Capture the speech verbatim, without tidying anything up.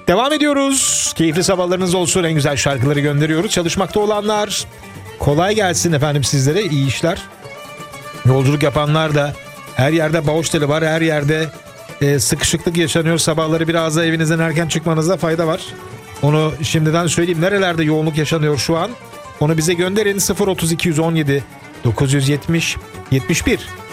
Devam ediyoruz. Keyifli sabahlarınız olsun. En güzel şarkıları gönderiyoruz. Çalışmakta olanlar kolay gelsin efendim sizlere. İyi işler. Yolculuk yapanlar da her yerde bağış teli var. Her yerde e, sıkışıklık yaşanıyor. Sabahları biraz da evinizden erken çıkmanızda fayda var. Onu şimdiden söyleyeyim. Nerelerde yoğunluk yaşanıyor şu an? Onu bize gönderin. sıfır otuz iki yüz on yedi dokuz yüz yetmiş yetmiş bir